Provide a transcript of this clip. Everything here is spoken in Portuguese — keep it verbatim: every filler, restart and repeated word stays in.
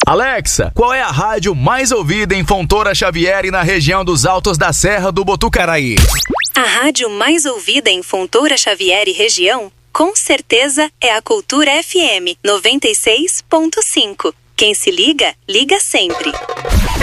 Alexa, qual é a rádio mais ouvida em Fontoura Xavier e na região dos Altos da Serra do Botucaraí? A rádio mais ouvida em Fontoura Xavier e região, com certeza, é a Cultura F M noventa e seis ponto cinco. Quem se liga, liga sempre.